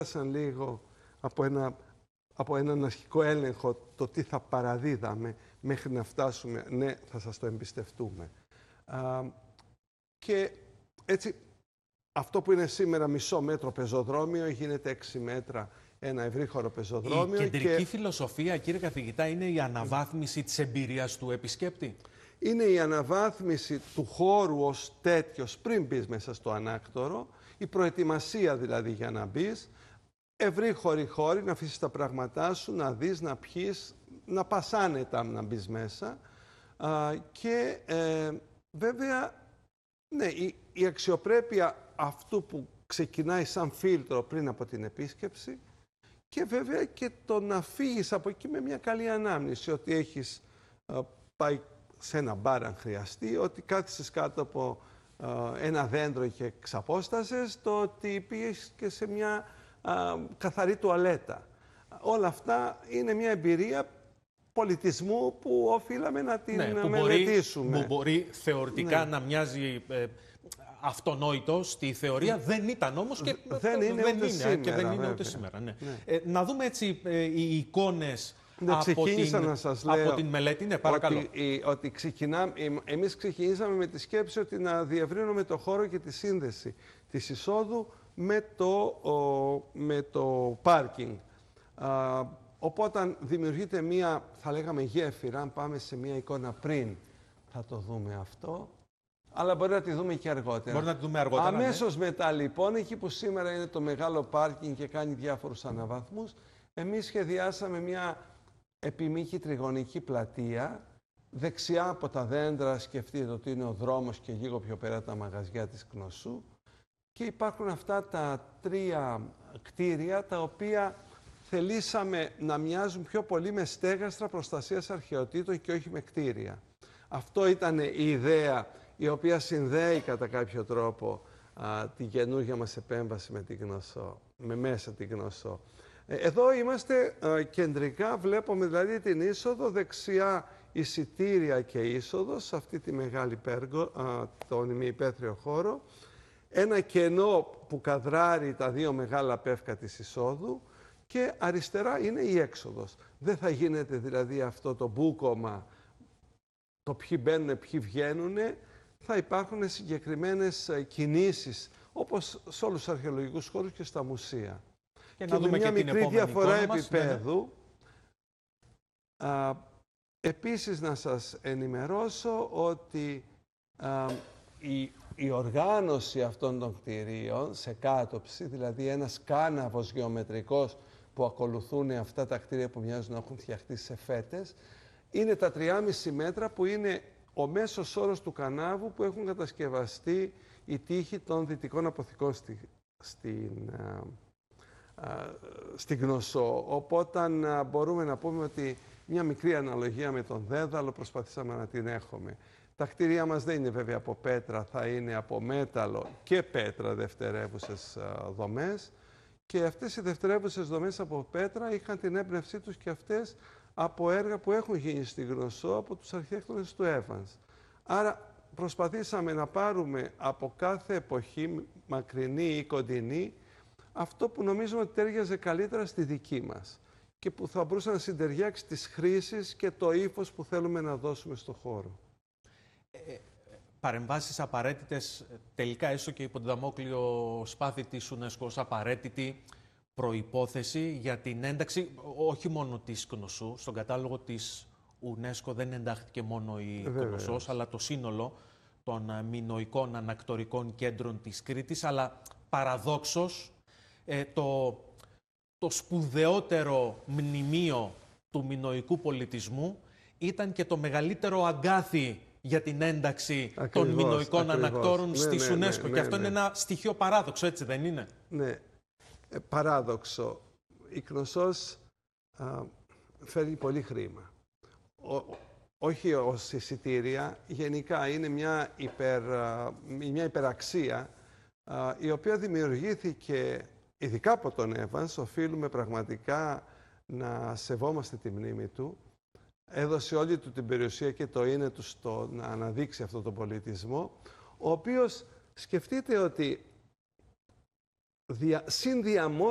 λίγο από έναν αρχικό έλεγχο το τι θα παραδίδαμε μέχρι να φτάσουμε, ναι, θα σας το εμπιστευτούμε. Και έτσι, αυτό που είναι σήμερα μισό μέτρο πεζοδρόμιο γίνεται 6 μέτρα ένα ευρύχωρο πεζοδρόμιο. Η κεντρική φιλοσοφία, κύριε καθηγητά, είναι η αναβάθμιση της εμπειρίας του επισκέπτη. Είναι η αναβάθμιση του χώρου ως τέτοιος πριν μπεις μέσα στο ανάκτορο, η προετοιμασία δηλαδή για να μπεις, ευρύχωροι χώροι, να αφήσεις τα πράγματά σου, να δεις, να πιείς, να πας άνετα να μπεις μέσα. Και βέβαια, ναι, η αξιοπρέπεια αυτού που ξεκινάει σαν φίλτρο πριν από την επίσκεψη και βέβαια και το να φύγεις από εκεί με μια καλή ανάμνηση, ότι έχεις πάει σε ένα μπαρ αν χρειαστεί, ότι κάθισες κάτω από ένα δέντρο και ξαπόστασες, το ότι πήγες και σε μια καθαρή τουαλέτα. Όλα αυτά είναι μια εμπειρία πολιτισμού που οφείλαμε να την μελετήσουμε. Που μπορεί θεωρητικά να μοιάζει αυτονόητο στη θεωρία, δεν ήταν όμως και δεν είναι ούτε σήμερα. Ναι. Να δούμε έτσι οι εικόνες από την μελέτη. Ναι, παρακαλώ. Εμείς ξεκινήσαμε με τη σκέψη ότι να διευρύνουμε το χώρο και τη σύνδεση της εισόδου με το πάρκινγκ. Οπότε δημιουργείται μία, θα λέγαμε, γέφυρα. Αν πάμε σε μία εικόνα πριν, θα το δούμε αυτό. Αλλά μπορεί να τη δούμε και αργότερα. Μπορεί να τη δούμε αργότερα. Αμέσως μετά, λοιπόν, εκεί που σήμερα είναι το μεγάλο πάρκινγκ και κάνει διάφορους αναβαθμούς, εμείς σχεδιάσαμε μία επιμήκη τριγωνική πλατεία. Δεξιά από τα δέντρα, σκεφτείτε ότι είναι ο δρόμος και λίγο πιο πέρα τα μαγαζιά της Κνωσού. Και υπάρχουν αυτά τα 3 κτίρια, τα οποία θελήσαμε να μοιάζουν πιο πολύ με στέγαστρα προστασίας αρχαιοτήτων και όχι με κτίρια. Αυτό ήταν η ιδέα, η οποία συνδέει κατά κάποιο τρόπο την καινούργια μας επέμβαση με την Κνωσό, με μέσα την Κνωσό. Εδώ είμαστε κεντρικά, βλέπουμε δηλαδή την είσοδο, δεξιά εισιτήρια και είσοδος, σε αυτή τη μεγάλη πέργο, τον ημιυπαίθριο χώρο. Ένα κενό που καδράρει τα 2 μεγάλα πεύκα της εισόδου και αριστερά είναι η έξοδος. Δεν θα γίνεται δηλαδή αυτό το μπούκομα, το ποιοι μπαίνουν, ποιοι βγαίνουν. Θα υπάρχουν συγκεκριμένες κινήσεις, όπως σε όλους τους αρχαιολογικούς χώρους και στα μουσεία. Και να δούμε μια και μικρή διαφορά επίπεδου. Επίσης να σας ενημερώσω ότι η οργάνωση αυτών των κτηρίων σε κάτωψη, δηλαδή ένας κάναβος γεωμετρικός που ακολουθούν αυτά τα κτίρια που μοιάζουν να έχουν φτιαχτεί σε φέτες, είναι τα 3,5 μέτρα που είναι ο μέσος όρος του κανάβου που έχουν κατασκευαστεί οι τοίχοι των δυτικών αποθηκών στην Κνωσό. Οπότε μπορούμε να πούμε ότι μια μικρή αναλογία με τον Δέδαλο προσπαθήσαμε να την έχουμε. Τα κτίρια μας δεν είναι βέβαια από πέτρα, θα είναι από μέταλλο και πέτρα δευτερεύουσες δομές. Και αυτές οι δευτερεύουσες δομές από πέτρα είχαν την έμπνευσή τους και αυτές από έργα που έχουν γίνει στην Κνωσό από τους αρχιτέκτονες του Evans. Άρα προσπαθήσαμε να πάρουμε από κάθε εποχή, μακρινή ή κοντινή, αυτό που νομίζουμε ότι τέριαζε καλύτερα στη δική μας και που θα μπορούσε να συντεριάξει τις χρήσεις και το ύφος που θέλουμε να δώσουμε στο χώρο. Παρεμβάσεις απαραίτητες, τελικά έστω και υπό το δαμόκλειο σπάθη της UNESCO ως απαραίτητη προϋπόθεση για την ένταξη όχι μόνο της Κνωσού. Στον κατάλογο της UNESCO δεν εντάχθηκε μόνο η Κνωσός, αλλά το σύνολο των μινωικών ανακτορικών κέντρων της Κρήτης, αλλά παραδόξως το σπουδαιότερο μνημείο του μινωικού πολιτισμού ήταν και το μεγαλύτερο αγκάθι για την ένταξη των μινωικών ανακτόρων στις UNESCO. Και αυτό είναι ένα στοιχείο παράδοξο, έτσι δεν είναι? Ναι, παράδοξο. Η Κνωσός φέρνει πολύ χρήμα. Όχι ως εισιτήρια, γενικά είναι μια υπεραξία η οποία δημιουργήθηκε ειδικά από τον Evans. Οφείλουμε πραγματικά να σεβόμαστε τη μνήμη του. Έδωσε όλη του την περιουσία και το είναι του στο να αναδείξει αυτό τον πολιτισμό, ο οποίος σκεφτείτε ότι συνδιαμόρφωσε